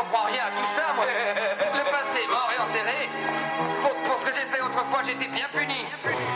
comprends rien à tout ça, moi. Le passé est mort et enterré. Pour ce que j'ai fait autrefois, j'étais bien puni.